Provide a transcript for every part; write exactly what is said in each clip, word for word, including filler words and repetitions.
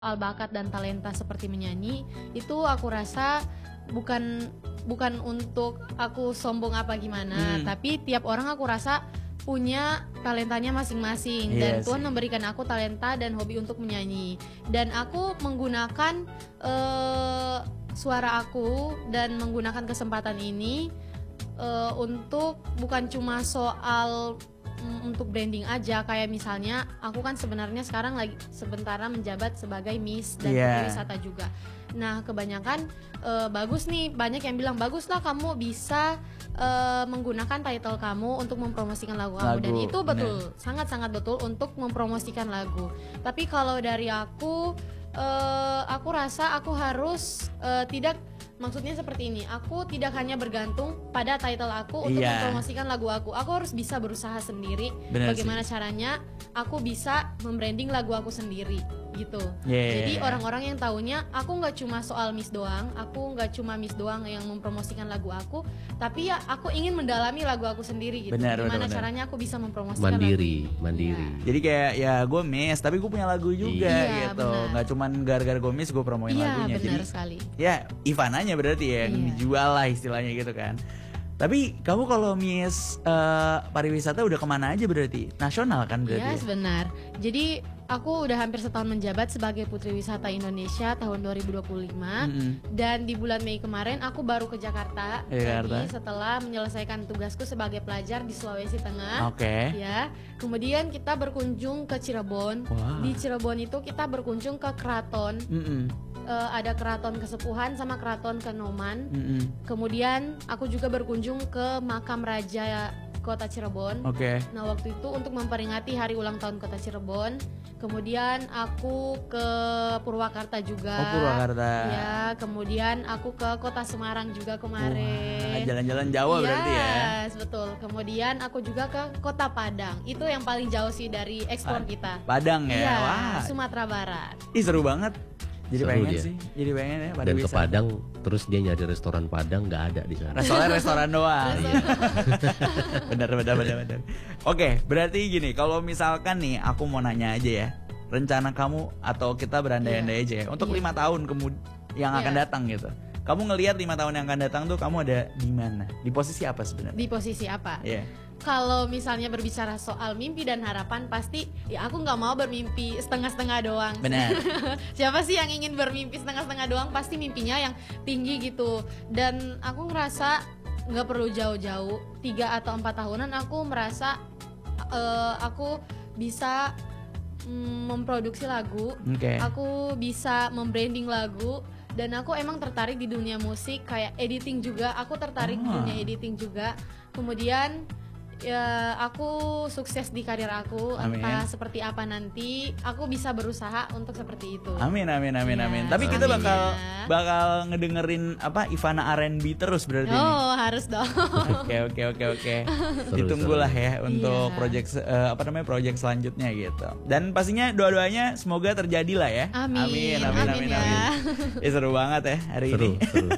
Soal bakat dan talenta seperti menyanyi itu aku rasa bukan bukan untuk aku sombong apa gimana, Hmm. tapi tiap orang aku rasa punya talentanya masing-masing. Iya Dan sih. Tuhan memberikan aku talenta dan hobi untuk menyanyi, dan aku menggunakan eh, suara aku dan menggunakan kesempatan ini eh, untuk bukan cuma soal mm, untuk branding aja. Kayak misalnya aku kan sebenarnya sekarang lagi sementara menjabat sebagai Miss dan Iya. Putri Wisata juga. Nah kebanyakan eh, bagus nih, banyak yang bilang baguslah kamu bisa eh, menggunakan title kamu untuk mempromosikan lagu kamu, Lagu, dan itu betul, bener. sangat-sangat betul untuk mempromosikan lagu. Tapi kalau dari aku, eh, aku rasa aku harus eh, tidak maksudnya seperti ini, aku tidak hanya bergantung pada title aku untuk Iya. mempromosikan lagu aku. Aku harus bisa berusaha sendiri. Bener Bagaimana sih. caranya aku bisa membranding lagu aku sendiri gitu. Yeah. Jadi orang-orang yang taunya aku nggak cuma soal Miss doang, aku nggak cuma Miss doang yang mempromosikan lagu aku, tapi ya aku ingin mendalami lagu aku sendiri gitu. Benar, Gimana benar, benar. caranya aku bisa mempromosikan Mandiri, lagu. mandiri. Jadi kayak ya gue Miss tapi gue punya lagu juga Iya, gitu. benar. Nggak cuman gara-gara gue Miss gue promoin Iya, lagunya. benar Jadi sekali. ya Ivananya berarti ya yang Iya. dijual lah istilahnya gitu kan. Tapi kamu kalau Miss eh, pariwisata udah kemana aja berarti? Nasional kan berarti? Yes, benar. Jadi aku udah hampir setahun menjabat sebagai Putri Wisata Indonesia tahun dua ribu dua puluh lima. Mm-mm. Dan di bulan Mei kemarin aku baru ke Jakarta, Jakarta. lagi setelah menyelesaikan tugasku sebagai pelajar di Sulawesi Tengah. Oke. Ya, kemudian kita berkunjung ke Cirebon. Wah. Di Cirebon itu kita berkunjung ke keraton. Mm-mm. Eh, ada keraton Kesepuhan sama keraton Kanoman. Mm-mm. Kemudian aku juga berkunjung ke makam raja Kota Cirebon. Oke. Nah waktu itu untuk memperingati hari ulang tahun Kota Cirebon. Kemudian aku ke Purwakarta juga. Oh Purwakarta. Ya, kemudian aku ke Kota Semarang juga kemarin. Wah, jalan-jalan Jawa berarti ya. Yes, betul. Kemudian aku juga ke Kota Padang. Itu yang paling jauh sih dari ekspor Pad- kita. Padang ya. Iya, Wah. Sumatera Barat. Ih seru banget. Jadi Seru pengen dia. sih. Jadi pengen ya pada Dan ke wisata. Padang, terus dia nyari restoran Padang nggak ada di sana. Restoran restoran doang. Iya. bener bener bener bener. Oke, berarti gini, kalau misalkan nih aku mau nanya aja ya, rencana kamu atau kita berandai-andai Iya. aja ya, untuk Iya. lima tahun kemud yang akan Iya. datang gitu. Kamu ngelihat lima tahun yang akan datang tuh kamu ada di mana? Di posisi apa sebenarnya? Di posisi apa? Iya. Kalau misalnya berbicara soal mimpi dan harapan, pasti ya aku nggak mau bermimpi setengah-setengah doang. Benar. Siapa sih yang ingin bermimpi setengah-setengah doang? Pasti mimpinya yang tinggi gitu. Dan aku ngerasa nggak perlu jauh-jauh, tiga atau empat tahunan aku merasa eh, aku bisa mm, memproduksi lagu. Oke. Aku bisa membranding lagu. Dan aku emang tertarik di dunia musik, kayak editing juga. Aku tertarik di Ah. dunia editing juga. Kemudian ya aku sukses di karir aku, Amin. entah seperti apa nanti, aku bisa berusaha untuk seperti itu. Amin amin amin Iya, amin. Tapi kita amin bakal ya. bakal ngedengerin apa Ivana R and B terus berarti nih. Oh, harus dong. Oke oke oke oke. Seru, Ditunggulah seru. ya untuk Iya. project eh, apa namanya project selanjutnya gitu. Dan pastinya doa-doanya semoga terjadi lah ya. Amin, Amin amin amin amin. ya. amin. Eh, seru banget ya hari Seru, ini. seru.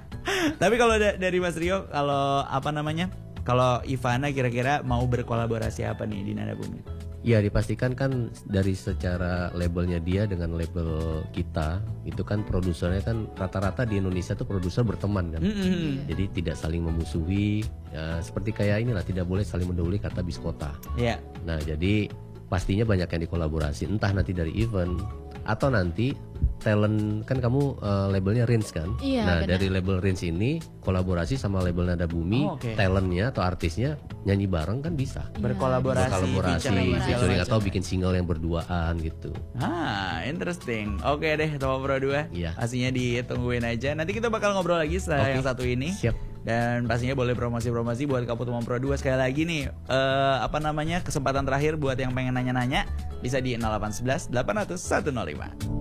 Tapi kalau da- dari Mas Rio, kalau apa namanya? Kalau Ivana kira-kira mau berkolaborasi apa nih di Nada Bumi? Ya dipastikan kan dari secara labelnya dia dengan label kita itu kan produsernya kan rata-rata di Indonesia tuh produser berteman kan. Mm-mm. Jadi tidak saling memusuhi ya, seperti kayak inilah tidak boleh saling mendahului kata biskota. Ya. Nah jadi pastinya banyak yang dikolaborasi entah nanti dari event atau nanti talent kan kamu eh, labelnya Rins kan. Iya, Nah benar. dari label Rins ini kolaborasi sama label Nada Bumi, Oh, oke. talentnya atau artisnya nyanyi bareng kan bisa. Iya, Berkolaborasi, Berkolaborasi, featuring, segala featuring atau macam. bikin single yang berduaan gitu. Ah, interesting. Oke deh, Tomo Pro dua. Iya. Pastinya ditungguin aja. Nanti kita bakal ngobrol lagi setelah Oke. yang satu ini. Siap. Dan pastinya boleh promosi-promosi buat Kapu Tomo Pro dua sekali lagi nih. eh, apa namanya? Kesempatan terakhir buat yang pengen nanya-nanya bisa di nol delapan satu satu delapan nol nol satu nol lima.